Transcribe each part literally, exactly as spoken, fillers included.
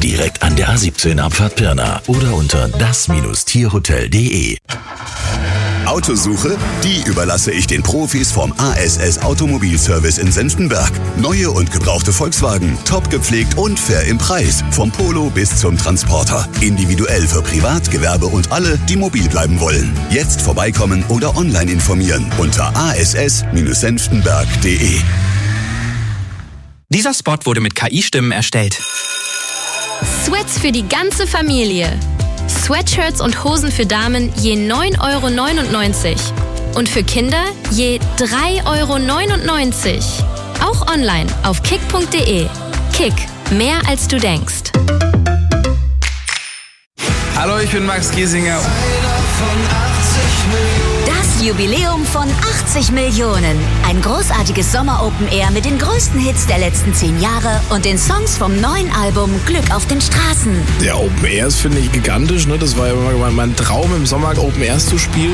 direkt an der A siebzehn Abfahrt Pirna oder unter das Tierhotel punkt de. Autosuche? Die überlasse ich den Profis vom A S S Automobilservice in Senftenberg. Neue und gebrauchte Volkswagen, top gepflegt und fair im Preis. Vom Polo bis zum Transporter. Individuell für Privat, Gewerbe und alle, die mobil bleiben wollen. Jetzt vorbeikommen oder online informieren unter a s s senftenberg punkt de. Dieser Spot wurde mit K I-Stimmen erstellt. Sweats für die ganze Familie. Sweatshirts und Hosen für Damen je neun Euro neunundneunzig und für Kinder je drei Euro neunundneunzig. Auch online auf kick punkt de. Kick, mehr als du denkst. Hallo, ich bin Max Giesinger. Das Jubiläum von achtzig Millionen. Ein großartiges Sommer-Open-Air mit den größten Hits der letzten zehn Jahre und den Songs vom neuen Album Glück auf den Straßen. Der Open Air ist, finde ich, gigantisch. Ne? Das war ja immer mein Traum, im Sommer Open Airs zu spielen.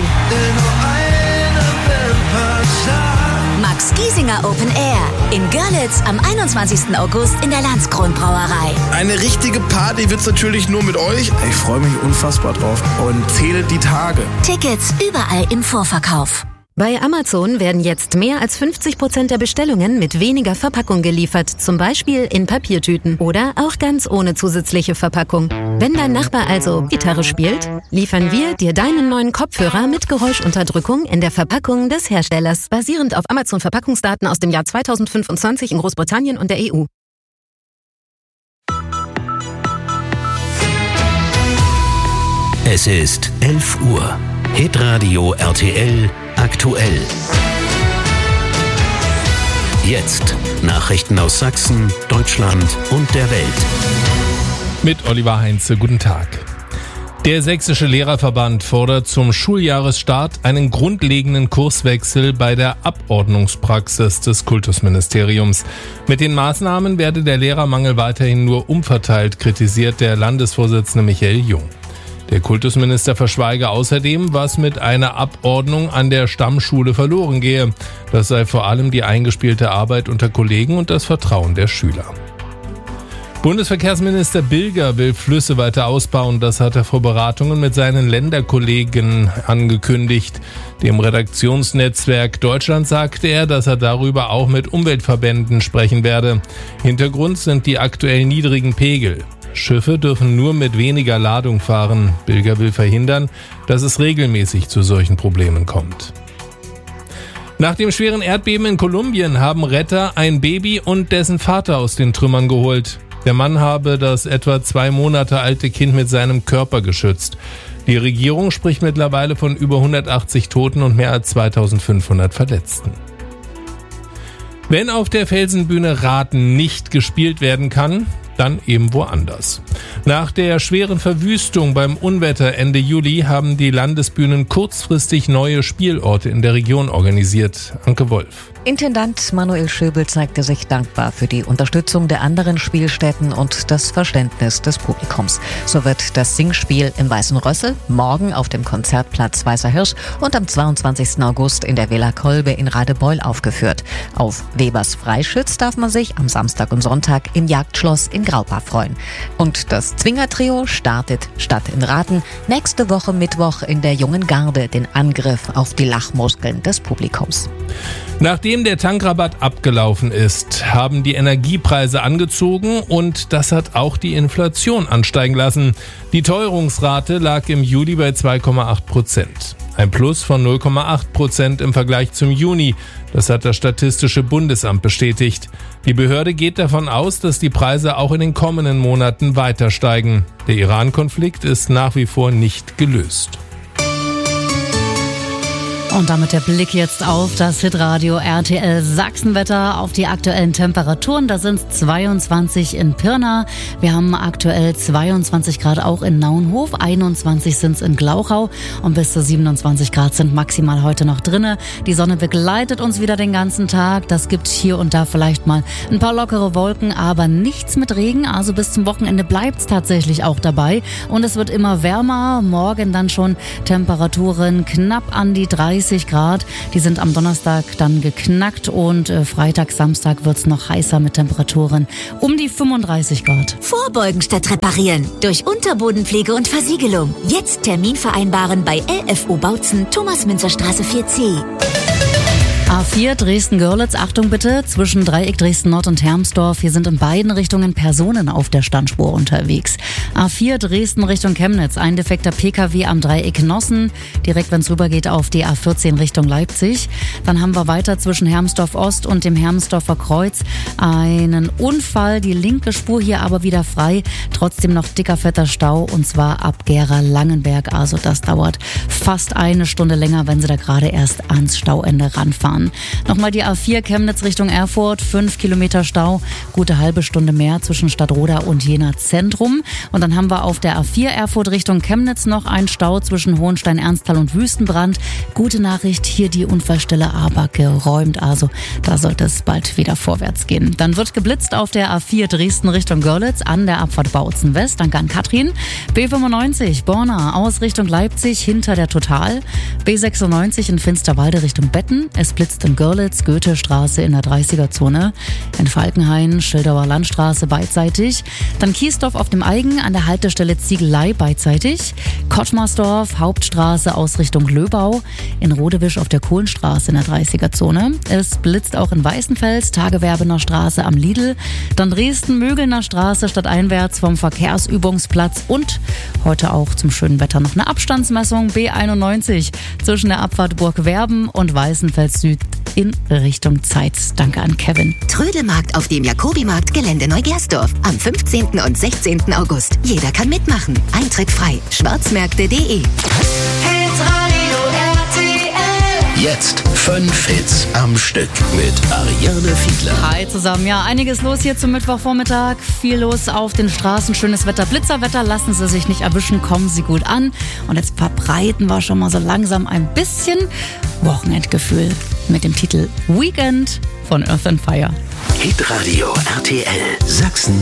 Max Giesinger Open Air in Görlitz am einundzwanzigsten August in der Landskron-Brauerei. Eine richtige Party wird's natürlich nur mit euch. Ich freue mich unfassbar drauf und zähle die Tage. Tickets überall im Vorverkauf. Bei Amazon werden jetzt mehr als fünfzig Prozent der Bestellungen mit weniger Verpackung geliefert, zum Beispiel in Papiertüten oder auch ganz ohne zusätzliche Verpackung. Wenn dein Nachbar also Gitarre spielt, liefern wir dir deinen neuen Kopfhörer mit Geräuschunterdrückung in der Verpackung des Herstellers, basierend auf Amazon-Verpackungsdaten aus dem Jahr zweitausendfünfundzwanzig in Großbritannien und der E U. Es ist elf Uhr. Hitradio R T L aktuell. Jetzt Nachrichten aus Sachsen, Deutschland und der Welt. Mit Oliver Heinze, guten Tag. Der Sächsische Lehrerverband fordert zum Schuljahresstart einen grundlegenden Kurswechsel bei der Abordnungspraxis des Kultusministeriums. Mit den Maßnahmen werde der Lehrermangel weiterhin nur umverteilt, kritisiert der Landesvorsitzende Michael Jung. Der Kultusminister verschweige außerdem, was mit einer Abordnung an der Stammschule verloren gehe. Das sei vor allem die eingespielte Arbeit unter Kollegen und das Vertrauen der Schüler. Bundesverkehrsminister Bilger will Flüsse weiter ausbauen. Das hat er vor Beratungen mit seinen Länderkollegen angekündigt. Dem Redaktionsnetzwerk Deutschland sagte er, dass er darüber auch mit Umweltverbänden sprechen werde. Hintergrund sind die aktuell niedrigen Pegel. Schiffe dürfen nur mit weniger Ladung fahren. Bilger will verhindern, dass es regelmäßig zu solchen Problemen kommt. Nach dem schweren Erdbeben in Kolumbien haben Retter ein Baby und dessen Vater aus den Trümmern geholt. Der Mann habe das etwa zwei Monate alte Kind mit seinem Körper geschützt. Die Regierung spricht mittlerweile von über hundertachtzig Toten und mehr als zweitausendfünfhundert Verletzten. Wenn auf der Felsenbühne Raten nicht gespielt werden kann, dann eben woanders. Nach der schweren Verwüstung beim Unwetter Ende Juli haben die Landesbühnen kurzfristig neue Spielorte in der Region organisiert. Anke Wolf. Intendant Manuel Schöbel zeigte sich dankbar für die Unterstützung der anderen Spielstätten und das Verständnis des Publikums. So wird das Singspiel im Weißen Rössel morgen auf dem Konzertplatz Weißer Hirsch und am zweiundzwanzigsten August in der Villa Kolbe in Radebeul aufgeführt. Auf Webers Freischütz darf man sich am Samstag und Sonntag im Jagdschloss in Graupa freuen. Und das Zwingertrio startet statt in Raten nächste Woche Mittwoch in der Jungen Garde den Angriff auf die Lachmuskeln des Publikums. Nachdem der Tankrabatt abgelaufen ist, haben die Energiepreise angezogen und das hat auch die Inflation ansteigen lassen. Die Teuerungsrate lag im Juli bei zwei Komma acht Prozent. Ein Plus von null Komma acht Prozent im Vergleich zum Juni. Das hat das Statistische Bundesamt bestätigt. Die Behörde geht davon aus, dass die Preise auch in den kommenden Monaten weiter steigen. Der Iran-Konflikt ist nach wie vor nicht gelöst. Und damit der Blick jetzt auf das Hitradio R T L Sachsenwetter, auf die aktuellen Temperaturen. Da sind zweiundzwanzig in Pirna. Wir haben aktuell zweiundzwanzig Grad auch in Naunhof. einundzwanzig sind es in Glauchau. Und bis zu siebenundzwanzig Grad sind maximal heute noch drinne. Die Sonne begleitet uns wieder den ganzen Tag. Das gibt hier und da vielleicht mal ein paar lockere Wolken, aber nichts mit Regen. Also bis zum Wochenende bleibt es tatsächlich auch dabei. Und es wird immer wärmer. Morgen dann schon Temperaturen knapp an die dreißig. dreißig Grad. Die sind am Donnerstag dann geknackt und äh, Freitag, Samstag wird's noch heißer mit Temperaturen um die fünfunddreißig Grad. Vorbeugen statt reparieren. Durch Unterbodenpflege und Versiegelung. Jetzt Termin vereinbaren bei L F O Bautzen, Thomas-Münzer-Straße vier C. A vier Dresden-Görlitz, Achtung bitte, zwischen Dreieck Dresden-Nord und Hermsdorf. Hier sind in beiden Richtungen Personen auf der Standspur unterwegs. A vier Dresden Richtung Chemnitz, ein defekter P K W am Dreieck Nossen, direkt wenn es rübergeht auf die A vierzehn Richtung Leipzig. Dann haben wir weiter zwischen Hermsdorf-Ost und dem Hermsdorfer Kreuz einen Unfall, die linke Spur hier aber wieder frei. Trotzdem noch dicker, fetter Stau und zwar ab Gera-Langenberg. Also das dauert fast eine Stunde länger, wenn Sie da gerade erst ans Stauende ranfahren. Nochmal die A vier Chemnitz Richtung Erfurt, fünf Kilometer Stau, gute halbe Stunde mehr zwischen Stadtroda und Jena Zentrum. Und dann haben wir auf der A vier Erfurt Richtung Chemnitz noch einen Stau zwischen Hohenstein-Ernsthal und Wüstenbrand. Gute Nachricht, hier die Unfallstelle aber geräumt, also da sollte es bald wieder vorwärts gehen. Dann wird geblitzt auf der A vier Dresden Richtung Görlitz an der Abfahrt Bautzen West. Danke an Katrin. B fünfundneunzig Borna aus Richtung Leipzig hinter der Total. B sechsundneunzig in Finsterwalde Richtung Betten. Es blitzt in Görlitz, Goethestraße in der dreißiger-Zone. In Falkenhain, Schildauer Landstraße beidseitig. Dann Kiesdorf auf dem Eigen an der Haltestelle Ziegelei beidseitig. Kottmarsdorf, Hauptstraße aus Richtung Löbau. In Rodewisch auf der Kohlenstraße in der dreißiger-Zone. Es blitzt auch in Weißenfels, Tagewerbener Straße am Lidl. Dann Dresden-Mögelner Straße stadteinwärts vom Verkehrsübungsplatz. Und heute auch zum schönen Wetter noch eine Abstandsmessung B einundneunzig zwischen der Abfahrt Burgwerben und Weißenfels Süd in Richtung Zeitz. Danke an Kevin. Trödelmarkt auf dem Jakobimarkt Gelände Neugersdorf am fünfzehnten und sechzehnten August. Jeder kann mitmachen. Eintritt frei. schwarzmärkte punkt de. Jetzt fünf Hits am Stück mit Ariane Fiedler. Hi zusammen. Ja, einiges los hier zum Mittwochvormittag. Viel los auf den Straßen. Schönes Wetter, Blitzerwetter. Lassen Sie sich nicht erwischen. Kommen Sie gut an. Und jetzt verbreiten wir schon mal so langsam ein bisschen Wochenendgefühl mit dem Titel Weekend von Earth and Fire. Hitradio R T L Sachsen